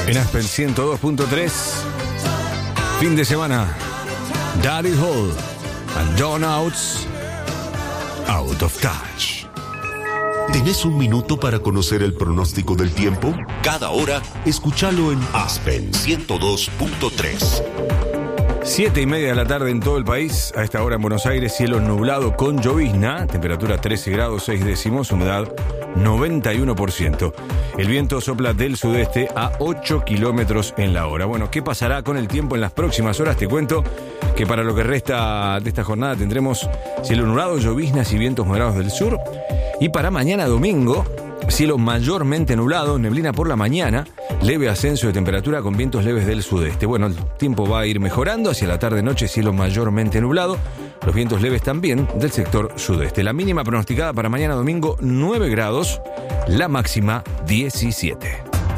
En Aspen 102.3, fin de semana, Daddy Hall and John Oates, Out of Touch. ¿Tenés un minuto para conocer el pronóstico del tiempo? Cada hora, escúchalo en Aspen 102.3. 7:30 de la tarde en todo el país. A esta hora en Buenos Aires, cielo nublado con llovizna, temperatura 13 grados 6 décimos, humedad 91%. El viento sopla del sudeste a 8 kilómetros en la hora. Bueno, ¿qué pasará con el tiempo en las próximas horas? Te cuento que para lo que resta de esta jornada tendremos cielo nublado, lloviznas y vientos moderados del sur. Y para mañana domingo, cielo mayormente nublado, neblina por la mañana, leve ascenso de temperatura con vientos leves del sudeste. Bueno, el tiempo va a ir mejorando hacia la tarde-noche, cielo mayormente nublado, los vientos leves también del sector sudeste. La mínima pronosticada para mañana domingo, 9 grados, la máxima 17.